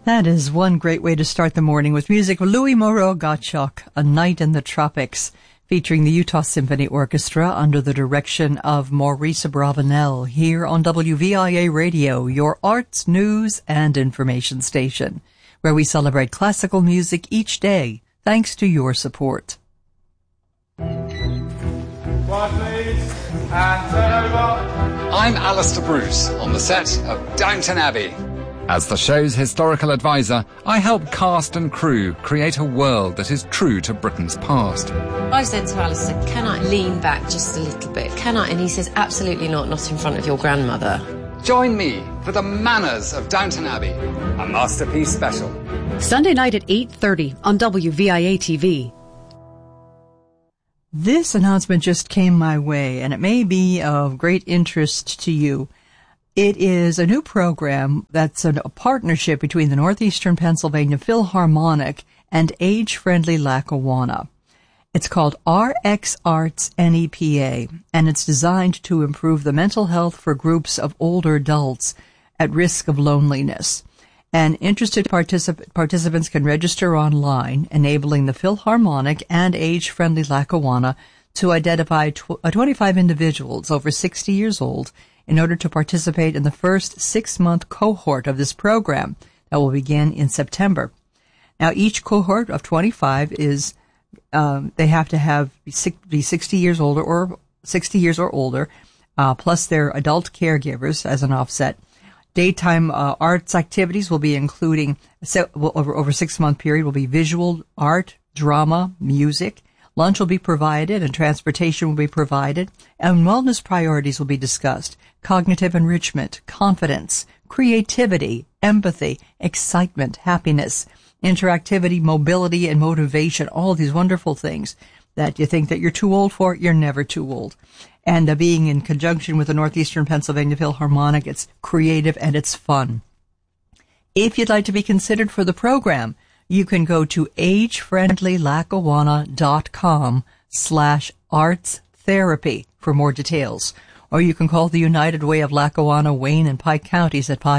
That is one great way to start the morning with music. Louis Moreau Gottschalk, A Night in the Tropics, featuring the Utah Symphony Orchestra under the direction of Maurice Abravanel, here on WVIA Radio, your arts, news, and information station, where we celebrate classical music each day, thanks to your support. I'm Alistair Bruce on the set of Downton Abbey. As the show's historical advisor, I help cast and crew create a world that is true to Britain's past. I said to Alistair, can I lean back just a little bit? Can I? And he says, absolutely not in front of your grandmother. Join me for The Manners of Downton Abbey, a Masterpiece special. Sunday night at 8:30 on WVIA TV. This announcement just came my way, and it may be of great interest to you. It is a new program that's a partnership between the Northeastern Pennsylvania Philharmonic and Age-Friendly Lackawanna. It's called RX Arts NEPA, and it's designed to improve the mental health for groups of older adults at risk of loneliness. And interested participants can register online, enabling the Philharmonic and Age-Friendly Lackawanna to identify 25 individuals over 60 years old in order to participate in the first 6-month cohort of this program that will begin in September. Now, each cohort of 25 is, they have to be 60 years older or 60 years or older, plus their adult caregivers as an offset. Daytime arts activities will be including, over a 6-month period, will be visual art, drama, music. Lunch will be provided and transportation will be provided, and wellness priorities will be discussed. Cognitive enrichment, confidence, creativity, empathy, excitement, happiness, interactivity, mobility, and motivation, all these wonderful things that you think that you're too old for, you're never too old. And being in conjunction with the Northeastern Pennsylvania Philharmonic, it's creative and it's fun. If you'd like to be considered for the program, you can go to agefriendlylackawanna.com/arts-therapy for more details. Or you can call the United Way of Lackawanna, Wayne, and Pike counties at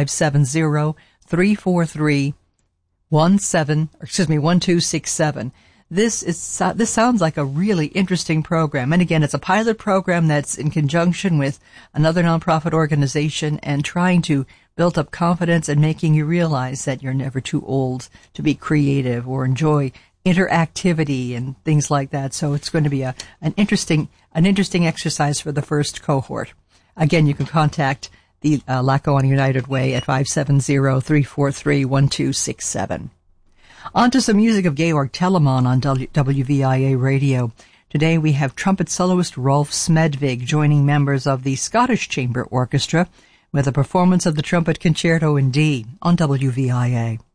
570-343-1267. This sounds like a really interesting program. And again, it's a pilot program that's in conjunction with another nonprofit organization and trying to build up confidence and making you realize that you're never too old to be creative or enjoy interactivity and things like that. So it's going to be an interesting exercise for the first cohort. Again, you can contact the Lackawanna United Way at 570-343-1267. On to some music of Georg Telemann on WVIA Radio. Today we have trumpet soloist Rolf Smedvig joining members of the Scottish Chamber Orchestra with a performance of the Trumpet Concerto in D on WVIA.